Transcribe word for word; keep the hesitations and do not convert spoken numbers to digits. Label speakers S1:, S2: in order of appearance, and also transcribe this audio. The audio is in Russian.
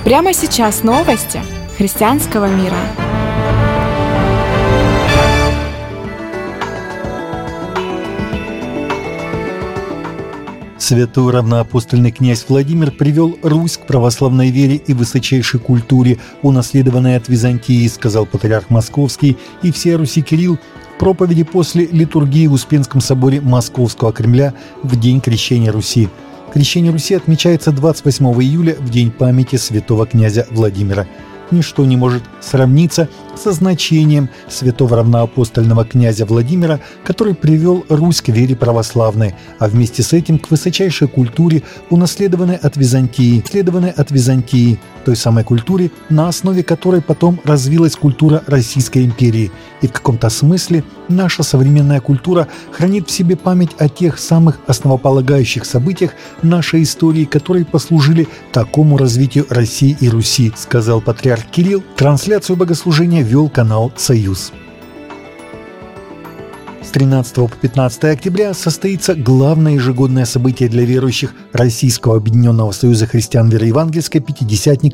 S1: Прямо сейчас новости христианского мира.
S2: Святой равноапостольный князь Владимир привел Русь к православной вере и высочайшей культуре, унаследованной от Византии, сказал патриарх Московский и всея Руси Кирилл в проповеди после литургии в Успенском соборе Московского Кремля в день Крещения Руси. Крещение Руси отмечается двадцать восьмого июля в день памяти святого князя Владимира. Ничто не может сравниться со значением святого равноапостольного князя Владимира, который привел Русь к вере православной, а вместе с этим к высочайшей культуре, унаследованной от Византии, следованной от Византии, той самой культуре, на основе которой потом развилась культура Российской империи. И в каком-то смысле наша современная культура хранит в себе память о тех самых основополагающих событиях нашей истории, которые послужили такому развитию России и Руси, сказал патриарх Кирилл. Трансляцию богослужения вел канал «Союз». С тринадцатого по пятнадцатое октября состоится главное ежегодное событие для верующих Российского объединенного союза христиан вероевангельской «Пятидесятник»